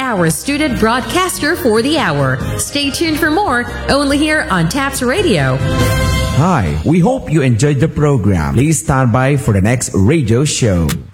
our student broadcaster for the hour. Stay tuned for more, only here on TAPS Radio. Hi, we hope you enjoyed the program. Please stand by for the next radio show.